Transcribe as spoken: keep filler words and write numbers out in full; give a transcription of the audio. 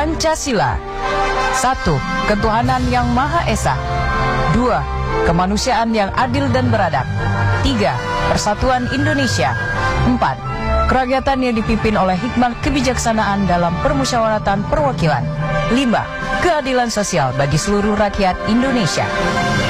Pancasila. Satu. Ketuhanan yang Maha Esa. Dua. Kemanusiaan yang adil dan beradab. Tiga. Persatuan Indonesia. Empat. Kerakyatan yang dipimpin oleh hikmat kebijaksanaan dalam permusyawaratan perwakilan. Lima. Keadilan sosial bagi seluruh rakyat Indonesia.